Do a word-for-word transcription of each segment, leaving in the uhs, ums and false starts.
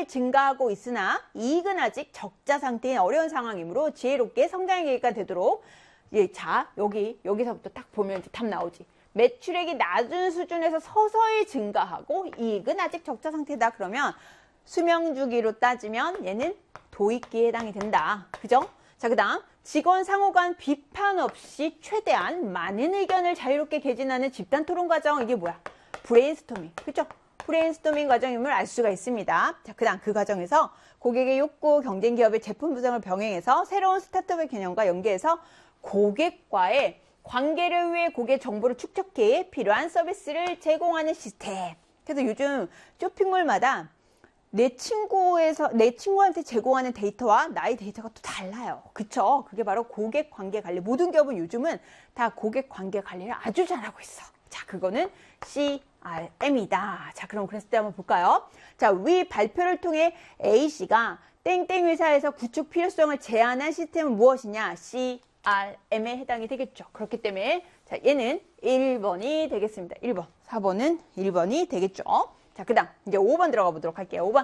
증가하고 있으나 이익은 아직 적자 상태인 어려운 상황이므로 지혜롭게 성장의 계기가 되도록 예, 자 여기 여기서부터 딱 보면 이제 답 나오지. 매출액이 낮은 수준에서 서서히 증가하고 이익은 아직 적자 상태다. 그러면 수명 주기로 따지면 얘는 도입기에 해당이 된다. 그죠? 자, 그 다음 직원 상호 간 비판 없이 최대한 많은 의견을 자유롭게 개진하는 집단 토론 과정. 이게 뭐야? 브레인스토밍. 그죠? 브레인스토밍 과정임을 알 수가 있습니다. 자, 그 다음 그 과정에서 고객의 욕구, 경쟁 기업의 제품 구성을 병행해서 새로운 스타트업의 개념과 연계해서 고객과의 관계를 위해 고객 정보를 축적해 필요한 서비스를 제공하는 시스템. 그래서 요즘 쇼핑몰마다 내 친구에서 내 친구한테 제공하는 데이터와 나의 데이터가 또 달라요. 그쵸? 그게 바로 고객 관계 관리. 모든 기업은 요즘은 다 고객 관계 관리를 아주 잘하고 있어. 자, 그거는 씨알엠이다. 자, 그럼 그랬을 때 한번 볼까요? 자, 위 발표를 통해 A씨가 땡땡 회사에서 구축 필요성을 제안한 시스템은 무엇이냐? 씨알엠에 해당이 되겠죠. 그렇기 때문에 자, 얘는 일 번이 되겠습니다. 일 번. 사 번은 일 번이 되겠죠. 자, 그 다음 이제 오 번 들어가 보도록 할게요. 오 번.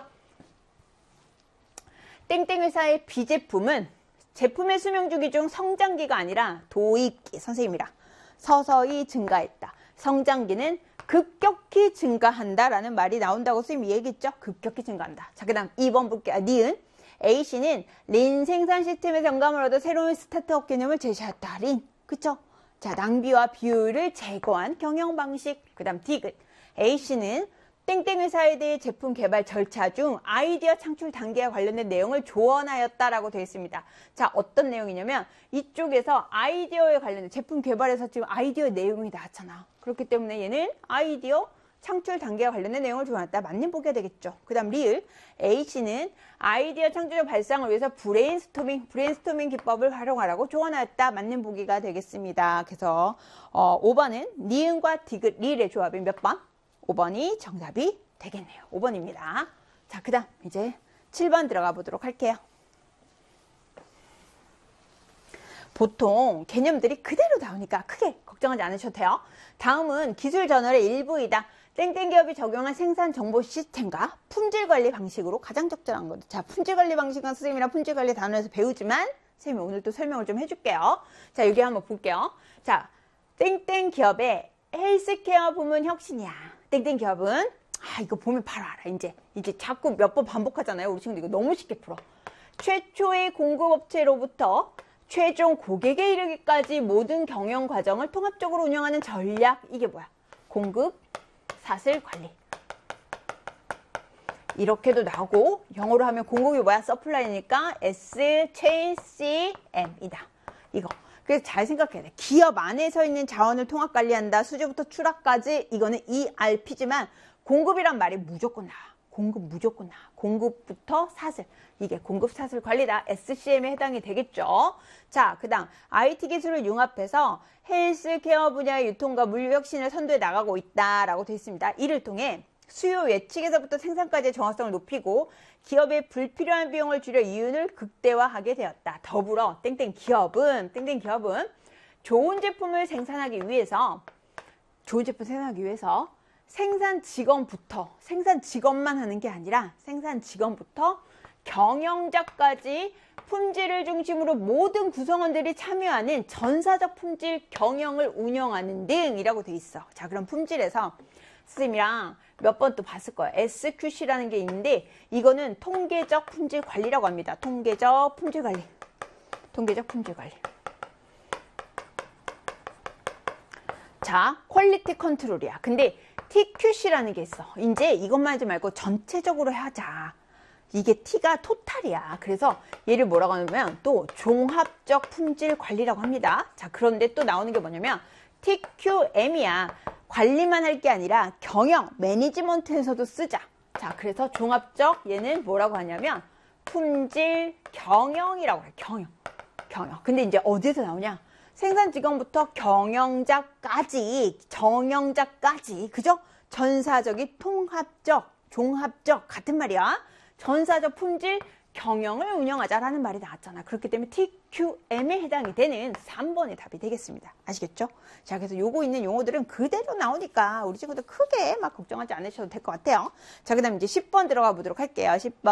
땡땡 회사의 비제품은 제품의 수명주기 중 성장기가 아니라 도입기. 선생님이라 서서히 증가했다. 성장기는 급격히 증가한다라는 말이 나온다고 선생님이 얘기했죠. 급격히 증가한다. 자, 그 다음 이 번 볼게요. 아, 니은. A씨는 린 생산 시스템의 영감을 얻어 새로운 스타트업 개념을 제시했다. 린. 그쵸? 자, 낭비와 비효율을 제거한 경영 방식. 그 다음 디귿. A씨는 땡땡 회사에 대해 제품 개발 절차 중 아이디어 창출 단계와 관련된 내용을 조언하였다라고 되어 있습니다. 자, 어떤 내용이냐면 이쪽에서 아이디어에 관련된 제품 개발에서 지금 아이디어 내용이 나왔잖아. 그렇기 때문에 얘는 아이디어 창출 단계와 관련된 내용을 조언했다. 맞는 보기가 되겠죠. 그 다음 리을. A씨는 아이디어 창출적 발상을 위해서 브레인스토밍, 브레인스토밍 기법을 활용하라고 조언하였다. 맞는 보기가 되겠습니다. 그래서 어, 오 번은 니은과 디귿, 리을의 조합이 몇 번? 오 번이 정답이 되겠네요. 오 번입니다. 자, 그 다음 이제 칠 번 들어가 보도록 할게요. 보통 개념들이 그대로 나오니까 크게 걱정하지 않으셔도 돼요. 다음은 기술 저널의 일부이다. 땡땡 기업이 적용한 생산 정보 시스템과 품질 관리 방식으로 가장 적절한 거죠. 자, 품질 관리 방식은 선생님이랑 품질 관리 단원에서 배우지만 선생님이 오늘 또 설명을 좀 해줄게요. 자, 여기 한번 볼게요. 자, 땡땡 기업의 헬스케어 부문 혁신이야. 땡땡 기업은 아 이거 보면 바로 알아. 이제 이제 자꾸 몇 번 반복하잖아요. 우리 친구들 이거 너무 쉽게 풀어. 최초의 공급업체로부터 최종 고객에 이르기까지 모든 경영 과정을 통합적으로 운영하는 전략. 이게 뭐야? 공급 사슬 관리. 이렇게도 나오고 영어로 하면 공급이 뭐야? 서플라이니까 S, 체인, C, M이다. 이거. 그래서 잘 생각해야 돼. 기업 안에 서 있는 자원을 통합 관리한다. 수주부터 출하까지 이거는 이알피지만 공급이란 말이 무조건 나와. 공급 무조건 나와. 공급부터 사슬. 이게 공급 사슬 관리다. 에스씨엠에 해당이 되겠죠. 자, 그 다음 아이티 기술을 융합해서 헬스케어 분야의 유통과 물류 혁신을 선도해 나가고 있다라고 되어 있습니다. 이를 통해 수요 예측에서부터 생산까지의 정확성을 높이고 기업의 불필요한 비용을 줄여 이윤을 극대화하게 되었다. 더불어 땡땡 기업은 땡땡 기업은 좋은 제품을 생산하기 위해서 좋은 제품 생산하기 위해서 생산 직원부터 생산 직원만 하는 게 아니라 생산 직원부터 경영자까지 품질을 중심으로 모든 구성원들이 참여하는 전사적 품질 경영을 운영하는 등이라고 돼 있어. 자, 그럼 품질에서 선생님이랑 몇 번 또 봤을 거예요. 에스큐씨라는 게 있는데 이거는 통계적 품질 관리라고 합니다. 통계적 품질 관리. 통계적 품질 관리. 자, 퀄리티 컨트롤이야. 근데 티큐씨라는 게 있어. 이제 이것만 하지 말고 전체적으로 하자. 이게 T가 토탈이야. 그래서 얘를 뭐라고 하냐면 또 종합적 품질 관리라고 합니다. 자, 그런데 또 나오는 게 뭐냐면 티큐엠이야. 관리만 할 게 아니라 경영, 매니지먼트에서도 쓰자. 자, 그래서 종합적 얘는 뭐라고 하냐면 품질 경영이라고 해. 경영. 경영. 근데 이제 어디서 나오냐? 생산 직원부터 경영자까지, 경영자까지. 그죠? 전사적인 통합적, 종합적 같은 말이야. 전사적 품질 경영을 운영하자라는 말이 나왔잖아. 그렇기 때문에 티큐엠에 해당이 되는 삼 번의 답이 되겠습니다. 아시겠죠? 자, 그래서 요거 있는 용어들은 그대로 나오니까 우리 친구들 크게 막 걱정하지 않으셔도 될 것 같아요. 자, 그 다음 이제 십 번 들어가 보도록 할게요. 십 번.